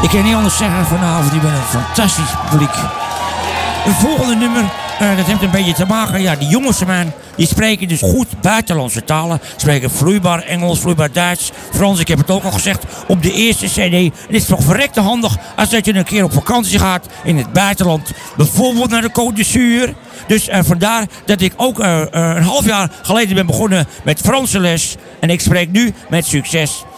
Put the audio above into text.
Ik kan niet anders zeggen vanavond, ik ben een fantastisch publiek. Het volgende nummer, dat heeft een beetje te maken. Ja, die jongens van mij, die spreken dus goed buitenlandse talen. Spreken vloeibaar Engels, vloeibaar Duits, Frans. Ik heb het ook al gezegd op de eerste cd. Het is toch verrekte handig als dat je een keer op vakantie gaat in het buitenland. Bijvoorbeeld naar de Côte d'Azur. Dus vandaar dat ik ook een half jaar geleden ben begonnen met Franse les. En ik spreek nu met succes